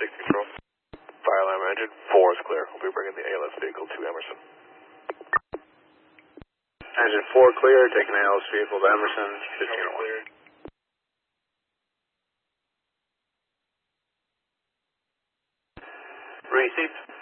control. Fire alarm engine 4 is clear. We'll be bringing the ALS vehicle to Emerson. Engine 4 clear, taking ALS vehicle to Emerson, 1501. Received.